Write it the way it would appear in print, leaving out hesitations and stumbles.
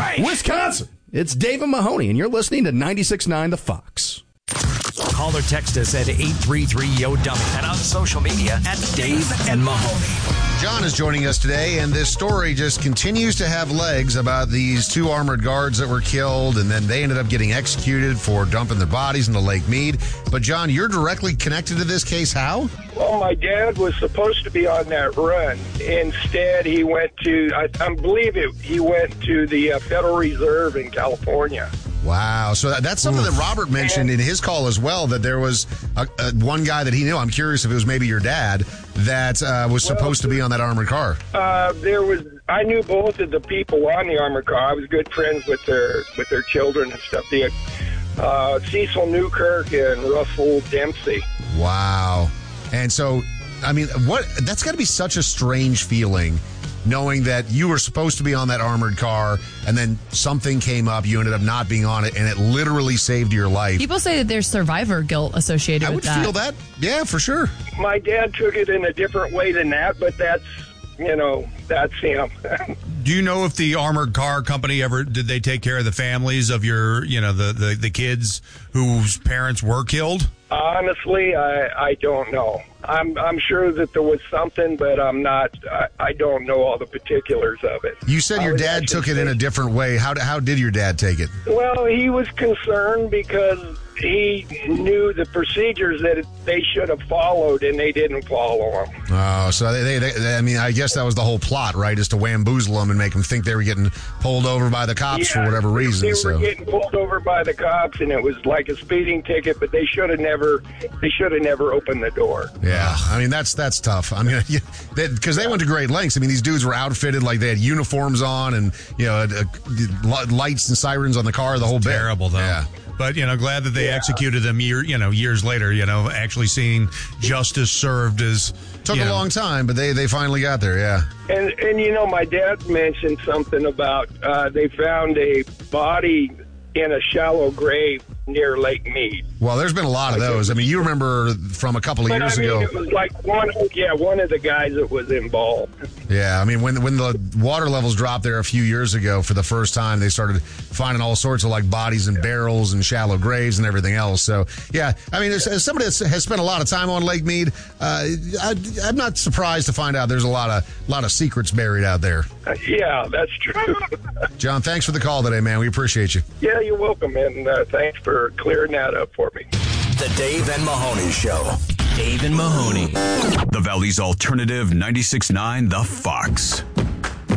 Wisconsin. It's Dave and Mahoney, and you're listening to 96.9 The Fox. Call or text us at 833-YO-DUMMY and on social media at Dave and Mahoney. John is joining us today, and this story just continues to have legs about these two armored guards that were killed, and then they ended up getting executed for dumping their bodies into Lake Mead. But, John, you're directly connected to this case. How? Well, my dad was supposed to be on that run. Instead, he went to, I believe he went to the Federal Reserve in California. Wow. So that's something that Robert mentioned in his call as well, that there was one guy that he knew. I'm curious if it was maybe your dad that was supposed to be on that armored car. I knew both of the people on the armored car. I was good friends with their children and stuff. Cecil Newkirk and Russell Dempsey. Wow. And so, I mean, that's got to be such a strange feeling, knowing that you were supposed to be on that armored car and then something came up, you ended up not being on it, and it literally saved your life. People say that there's survivor guilt associated with that. I would feel that. Yeah, for sure. My dad took it in a different way than that, but that's him. Do you know if the armored car company did they take care of the families of your, the kids whose parents were killed? Honestly, I don't know. I'm sure that there was something, but I don't know all the particulars of it. You said your dad took it in a different way. How did your dad take it? Well, he was concerned because he knew the procedures that they should have followed, and they didn't follow them. Oh, so I guess that was the whole plot, right, is to wamboozle them and make them think they were getting pulled over by the cops for whatever reason. They were getting pulled over by the cops, and it was like a speeding ticket, but they should have never opened the door. Yeah, I mean, that's tough. I mean, because they went to great lengths. I mean, these dudes were outfitted like they had uniforms on and, lights and sirens on the car, the whole bit. Terrible, though. Yeah. But, glad that they executed them years later, actually seeing justice served as... Took a long time, but they finally got there, yeah. And my dad mentioned something about they found a body in a shallow grave near Lake Mead. Well, there's been a lot of those. I mean, you remember from a couple of years ago. It was like one of the guys that was involved. Yeah, I mean, when the water levels dropped there a few years ago for the first time, they started finding all sorts of like bodies in barrels and shallow graves and everything else. So, yeah, I mean, as somebody that has spent a lot of time on Lake Mead, I'm not surprised to find out there's a lot of secrets buried out there. Yeah, that's true. John, thanks for the call today, man. We appreciate you. Yeah, you're welcome, and thanks for clearing that up for me. The Dave and Mahoney Show. Dave and Mahoney. The Valley's Alternative 96.9 The Fox.